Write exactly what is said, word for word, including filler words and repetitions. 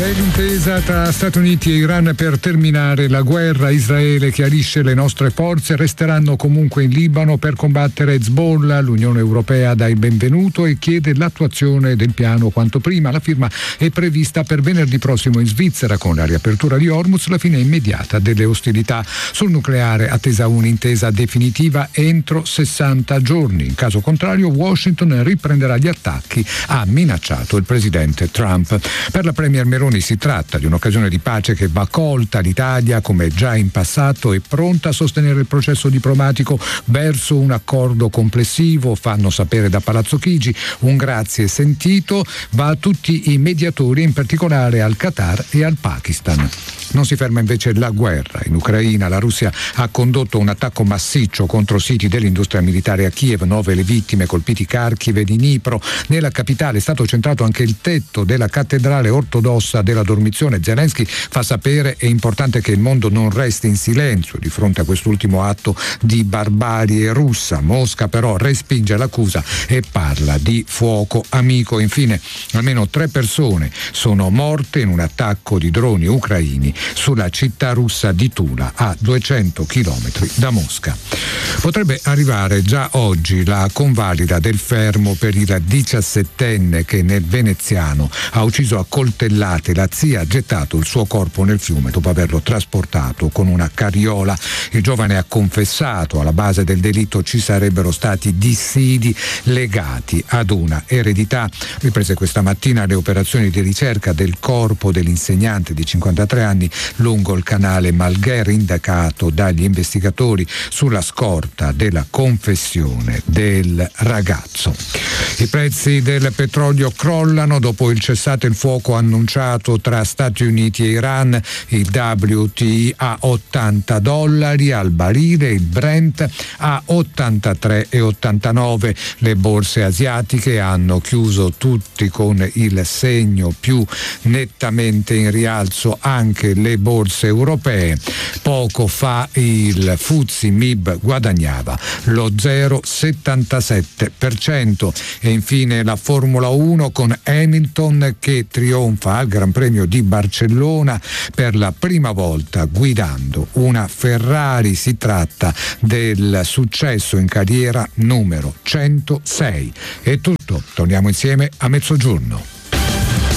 C'è l'intesa tra Stati Uniti e Iran per terminare la guerra. Israele chiarisce: le nostre forze resteranno comunque in Libano per combattere Hezbollah. L'Unione Europea dà il benvenuto e chiede l'attuazione del piano quanto prima. La firma è prevista per venerdì prossimo in Svizzera. Con la riapertura di Hormuz, la fine immediata delle ostilità. Sul nucleare attesa un'intesa definitiva entro sessanta giorni. In caso contrario, Washington riprenderà gli attacchi, ha minacciato il presidente Trump. Per la premier Meloni si tratta di un'occasione di pace che va colta. L'Italia, come già in passato, è pronta a sostenere il processo diplomatico verso un accordo complessivo. Fanno sapere da Palazzo Chigi. Un grazie sentito va a tutti i mediatori, in particolare al Qatar e al Pakistan. Non si ferma invece la guerra in Ucraina. La Russia ha condotto un attacco massiccio contro siti dell'industria militare a Kiev. Nove le vittime, colpiti Kharkiv e Dnipro. Nella capitale è stato centrato anche il tetto della cattedrale ortodossa della Dormizione. Zelensky fa sapere: è importante che il mondo non resti in silenzio di fronte a quest'ultimo atto di barbarie russa. Mosca però respinge l'accusa e parla di fuoco amico. Infine, almeno tre persone sono morte in un attacco di droni ucraini sulla città russa di Tula, a duecento chilometri da Mosca. Potrebbe arrivare già oggi la convalida del fermo per il diciassettenne che nel veneziano ha ucciso a coltellate la zia, ha gettato il suo corpo nel fiume dopo averlo trasportato con una carriola. Il giovane ha confessato: alla base del delitto ci sarebbero stati dissidi legati ad una eredità. Riprese questa mattina le operazioni di ricerca del corpo dell'insegnante di cinquantatré anni lungo il canale Malgher, indicato dagli investigatori sulla scorta della confessione del ragazzo. I prezzi del petrolio crollano dopo il cessate il fuoco annunciato tra Stati Uniti e Iran. Il W T I a ottanta dollari al barile, il Brent a ottantatré e ottantanove. Le borse asiatiche hanno chiuso tutti con il segno più nettamente in rialzo anche le borse europee. Poco fa il F T S E M I B guadagnava lo zero virgola settantasette per cento. E infine la Formula uno con Hamilton che trionfa al Gran Premio di Barcellona per la prima volta guidando una Ferrari. Si tratta del successo in carriera numero centosei. È tutto, torniamo insieme a mezzogiorno.